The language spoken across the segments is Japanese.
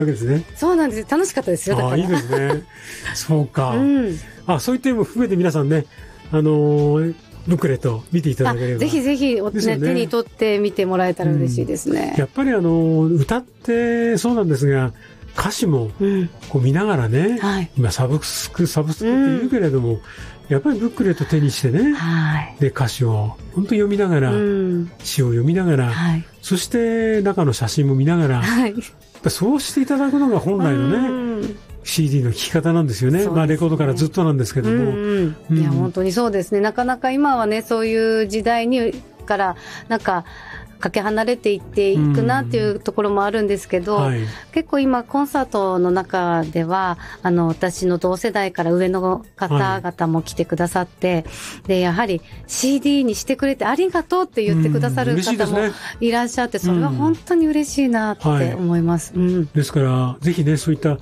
わけですね。 そうなんです。楽しかったですよ。だから。 いいですね。そうか。そういった意味も含めて皆さんね、ブックレット見ていただければ。 ぜひぜひ、手に取って見てもらえたら嬉しいですね。 やっぱり歌ってそうなんですが、歌詞もこう見ながらね、今サブスクって言うけれども、やっぱりブックレット手にしてね、で歌詞を本当読みながら、詩を読みながら、そして中の写真も見ながら、やっぱそうしていただくのが本来のね、CD の聴き方なんですよね。レコードからずっとなんですけども。 いや、本当にそうですね。なかなか今はね、そういう時代からなんかかけ離れていっていくなっていうところもあるんですけど、結構今コンサートの中では私の同世代から上の方々も来てくださって、でやはり CD にしてくれてありがとうって言ってくださる方もいらっしゃって、それは本当に嬉しいなって思います。 ですからぜひね、そういった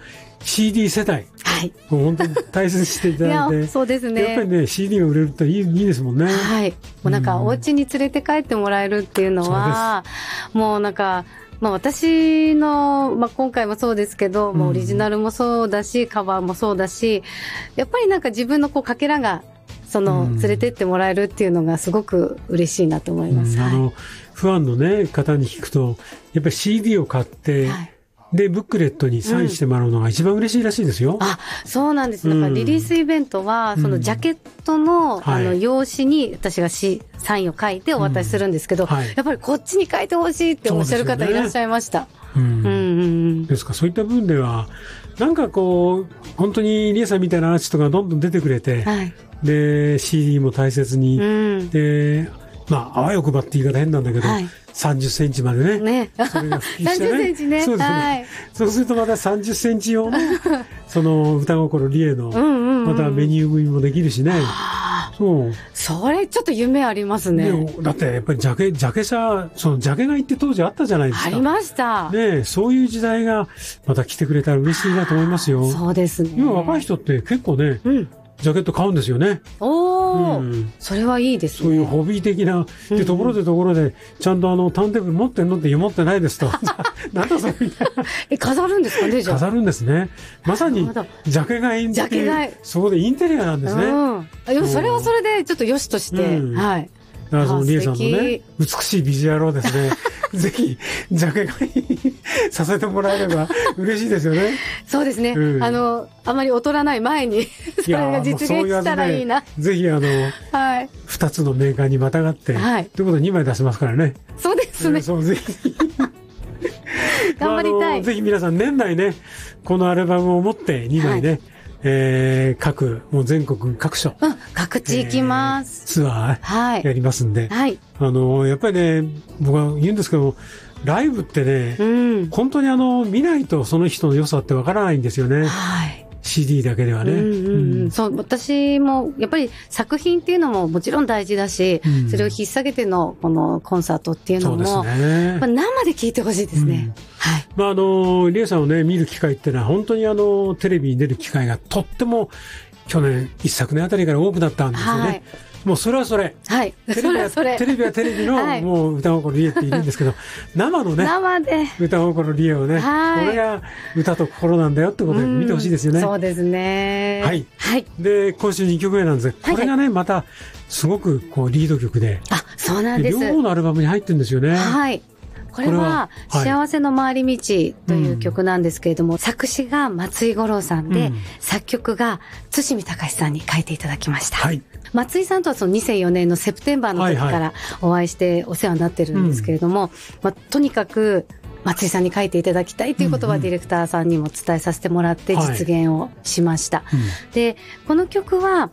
CD 世代、もう本当に大切にしていただいてそうですね。 やっぱりね CD が売れるといいですもんね。 もうなんかお家に連れて帰ってもらえるっていうのは、もうなんか私の、今回もそうですけど、オリジナルもそうだし、カバーもそうだし、やっぱりなんか自分のかけらが、連れてってもらえるっていうのがすごく嬉しいなと思います。 ファンのね、方に聞くと、やっぱり CD を買って、で、ブックレットにサインしてもらうのが一番嬉しいらしいですよ。 そうなんです。だからリリースイベントは、そのジャケットの、用紙に私がサインを書いてお渡しするんですけど、やっぱりこっちに書いてほしいっておっしゃる方いらっしゃいました。 ですから、そういった部分では、なんかこう、本当にリエさんみたいなアーティストがどんどん出てくれて、で、CD も大切に、で、あわよくばって言い方変なんだけど、30センチまでね。それが普及してね。 30センチね。 そうですね。そうするとまた30センチ用の、その歌心リエの、またメニュー組もできるしね。 それちょっと夢ありますね。 だってやっぱりジャケ写、そのジャケ買いって当時あったじゃないですか。 ありました。 ね、そういう時代がまた来てくれたら嬉しいなと思いますよ。 そうですね。 今若い人って結構ね、ジャケット買うんですよね。 それはいいですね。 そういうホビー的な、で、ところで、ちゃんとターンテーブル持ってんのって持ってないですと。なんだそれみたいな。 飾るんですかね、じゃあ。 飾るんですね。まさに、ジャケ買いっていう、そこでインテリアなんですね。 それはそれでちょっと良しとして、 そのリエさんのね、美しいビジュアルをですね、ぜひ、ジャケ買いさせてもらえれば嬉しいですよね。 そうですね。あまり劣らない前に、それが実現したらいいな。 ぜひ、二つのメーカーにまたがって、ということで2枚出しますからね。 そうですね。 ぜひ。 頑張りたい。 ぜひ皆さん年内ね、このアルバムを持って2枚ね、もう全国各所。 各地行きます。 ツアーやりますんで。やっぱりね、僕は言うんですけども、ライブってね、本当に見ないとその人の良さってわからないんですよね。CD だけではね。 そう、私も、やっぱり作品っていうのももちろん大事だし、それを引っ提げてのこのコンサートっていうのも、生で聴いてほしいですね。 リエさんをね、見る機会っていうのは本当にテレビに出る機会がとっても去年、一昨年あたりから多くなったんですよね。もうそれはそれ。テレビはテレビの、もう歌心リエっているんですけど、生のね、歌心リエをね、これが歌と心なんだよってことで見てほしいですよね。 そうですね。 で、今週2曲目なんですが、これがね、また、すごくこうリード曲で、 そうなんです。 両方のアルバムに入ってるんですよね。 これは、幸せの回り道という曲なんですけれども、作詞が松井五郎さんで、作曲が津見隆さんに書いていただきました。松井さんとはその2004年のセプテンバーの時からお会いしてお世話になってるんですけれども、とにかく松井さんに書いていただきたいということはディレクターさんにも伝えさせてもらって実現をしました。で、この曲は、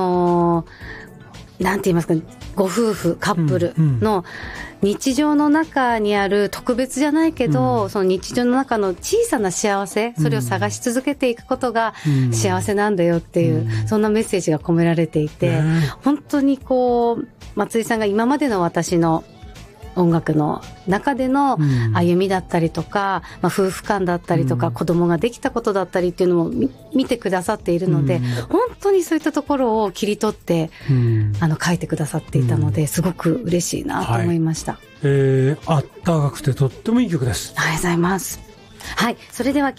なんて言いますか、ご夫婦、カップルの日常の中にある特別じゃないけど、その日常の中の小さな幸せ、それを探し続けていくことが幸せなんだよっていう、そんなメッセージが込められていて、本当にこう、松井さんが今までの私の音楽の中での歩みだったりとか、夫婦間だったりとか、子供ができたことだったりっていうのも見てくださっているので、本当にそういったところを切り取って、書いてくださっていたので、すごく嬉しいなと思いました。 あったかくてとってもいい曲です。 ありがとうございます。 はい。それでは